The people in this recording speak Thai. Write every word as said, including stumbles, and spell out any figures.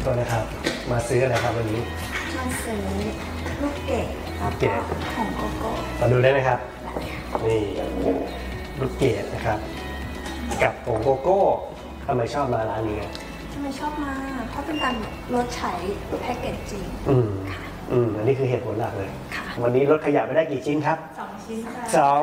ตัวนะครับมาซื้ออะไรครับวันนี้มาซื้อลูกเกดแล้วก็ของโกโก้มาดูได้ไหมครับนี่ลูกเกดนะครับกับผงโกโก้ทำไมชอบมาร้านนี้ทำไมชอบมาเพราะเป็นการลดใช้แพ็กเกจจริงอืมอืมอันนี้คือเหตุผลหลักเลยวันนี้ลดขยะไปได้กี่ชิ้นครับสองชิ้นค่ะสอง